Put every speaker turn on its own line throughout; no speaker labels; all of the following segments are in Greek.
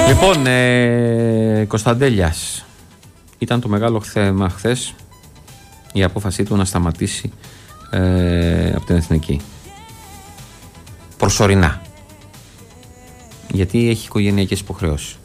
Λοιπόν, Κωνσταντέλιας, ήταν το μεγάλο θέμα χθες η απόφασή του να σταματήσει από την Εθνική. Προσωρινά. Γιατί έχει οικογενειακές υποχρεώσεις.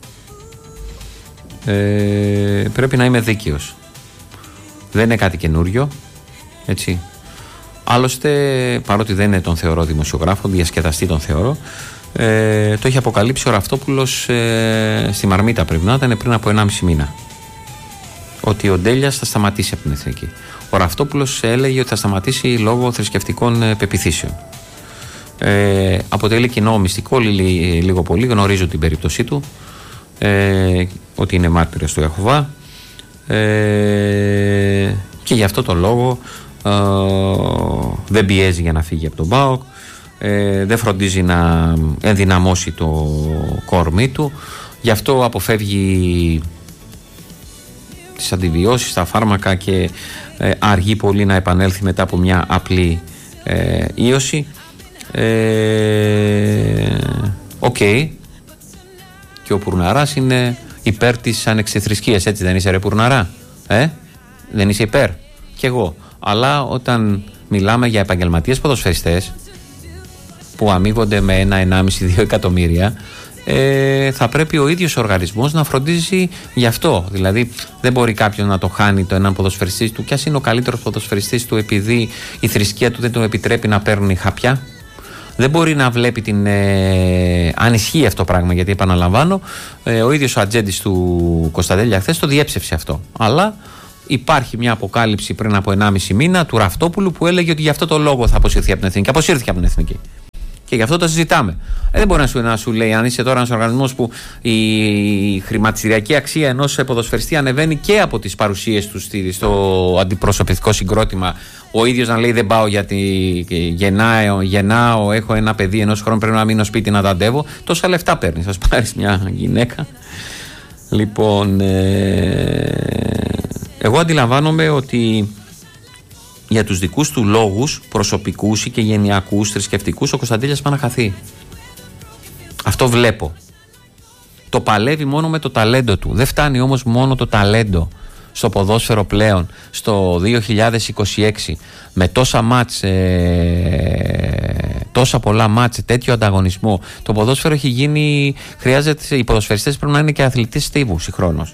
Πρέπει να είμαι δίκαιος. Δεν είναι κάτι καινούριο, έτσι. Άλλωστε, παρότι δεν είναι τον θεωρώ δημοσιογράφο, διασκεδαστή τον θεωρώ, το έχει αποκαλύψει ο Ραυτόπουλος στη Μαρμίτα πριν από 1,5 μήνα. Ότι ο Ντέλιας θα σταματήσει από την Εθνική. Ο Ραυτόπουλος έλεγε ότι θα σταματήσει λόγω θρησκευτικών πεποιθήσεων. Αποτελεί κοινό μυστικό, λίγο πολύ, γνωρίζω την περίπτωσή του, ότι είναι μάρτυρας του Ιεχωβά, και γι' αυτό το λόγο δεν πιέζει για να φύγει από τον ΠΑΟΚ, δεν φροντίζει να ενδυναμώσει το κορμί του, γι' αυτό αποφεύγει τις αντιβιώσεις, τα φάρμακα και αργεί πολύ να επανέλθει μετά από μια απλή ίωση. Και ο Πουρναράς είναι υπέρ της ανεξιθρησκείας, έτσι δεν είσαι ρε Πουρναρά? Δεν είσαι υπέρ? Κι εγώ. Αλλά όταν μιλάμε για επαγγελματίες ποδοσφαιριστές που αμείβονται με 1,5-2 εκατομμύρια, θα πρέπει ο ίδιος ο οργανισμός να φροντίζει γι' αυτό. Δηλαδή δεν μπορεί κάποιον να το χάνει το έναν ποδοσφαιριστή του, κι ας είναι ο καλύτερος ποδοσφαιριστής του, επειδή η θρησκεία του δεν του επιτρέπει να παίρνει χάπια. Δεν μπορεί να βλέπει αν ισχύει αυτό το πράγμα, γιατί επαναλαμβάνω, ο ίδιος ο ατζέντης του Κωνσταντέλια χθες το διέψευσε αυτό. Αλλά υπάρχει μια αποκάλυψη πριν από 1,5 μήνα του Ραυτόπουλου που έλεγε ότι γι' αυτό το λόγο θα αποσυρθεί από την Εθνική. Αποσύρθηκε από την Εθνική. Και γι' αυτό το συζητάμε. Δεν μπορεί να σου λέει, αν είσαι τώρα ένας οργανισμός που η χρηματιστηριακή αξία ενός ποδοσφαιριστή ανεβαίνει και από τις παρουσίες του στο αντιπροσωπευτικό συγκρότημα, ο ίδιος να λέει δεν πάω γιατί γεννάω, έχω ένα παιδί ενός χρόνου, πρέπει να μείνω σπίτι να ταντεύω. Τόσα λεφτά παίρνεις, ας πάρεις μια γυναίκα. Λοιπόν, εγώ αντιλαμβάνομαι ότι για τους δικούς του λόγους, προσωπικούς ή και γενιακούς, θρησκευτικούς, ο Κωνσταντέλιας πάει να χαθεί. Αυτό βλέπω. Το παλεύει μόνο με το ταλέντο του. Δεν φτάνει όμως μόνο το ταλέντο στο ποδόσφαιρο πλέον, στο 2026, με τόσα μάτς, τόσα πολλά μάτς, τέτοιο ανταγωνισμό. Το ποδόσφαιρο έχει γίνει, χρειάζεται, οι ποδοσφαιριστές πρέπει να είναι και αθλητές στίβου συγχρόνως.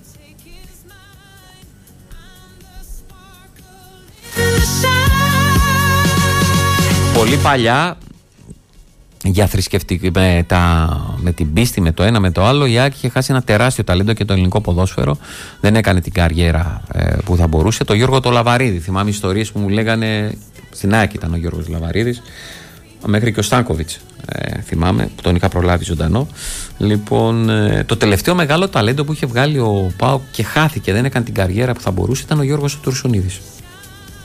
Πολύ παλιά, για θρησκευτική, με την πίστη, με το ένα με το άλλο, η ΑΕΚ είχε χάσει ένα τεράστιο ταλέντο και το ελληνικό ποδόσφαιρο δεν έκανε την καριέρα που θα μπορούσε. Το Γιώργο το Λαβαρίδη, θυμάμαι ιστορίες που μου λέγανε, στην ΑΕΚ ήταν ο Γιώργος Λαβαρίδης, μέχρι και ο Στάνκοβιτς, θυμάμαι, που τον είχα προλάβει ζωντανό. Λοιπόν, το τελευταίο μεγάλο ταλέντο που είχε βγάλει ο ΠΑΟΚ και χάθηκε, δεν έκανε την καριέρα που θα μπορούσε, ήταν ο Γιώργος ο Τουρσουνίδης.